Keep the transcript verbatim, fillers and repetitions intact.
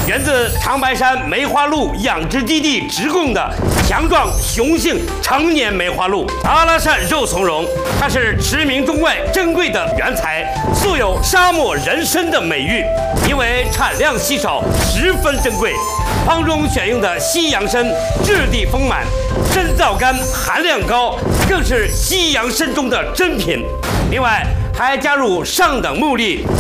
源自长白山梅花鹿养殖基地直供的强壮雄性成年梅花鹿。阿拉善肉苁蓉，它是驰名中外珍贵的原材，素有沙漠人参的美誉，因为产量稀少，十分珍贵。汤中选用的西洋参质地丰满，参皂苷含量高，更是西洋参中的珍品。另外，还加入上等目力，